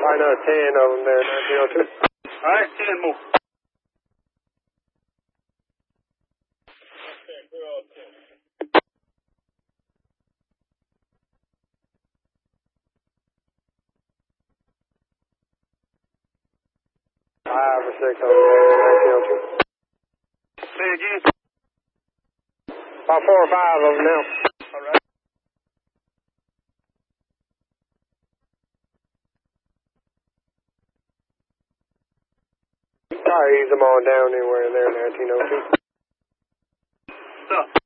another 10 of them there, 1902. All right, 10 more. Five or six of them there, 1902. Say again. About 4 or 5 of them now. All right. Probably ease them on down anywhere in there, 1902. Stop.